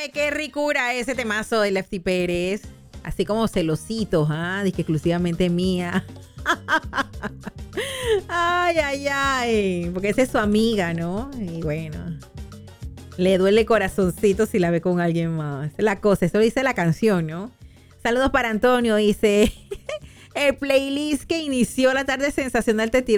qué ricura ese temazo de Lefty Pérez. Así como celositos, dice que exclusivamente mía. Ay, ay, ay. Porque esa es su amiga, ¿no? Y bueno, le duele el corazoncito si la ve con alguien más. La cosa, eso dice la canción, ¿no? Saludos para Antonio, dice. El playlist que inició la tarde sensacional te tiró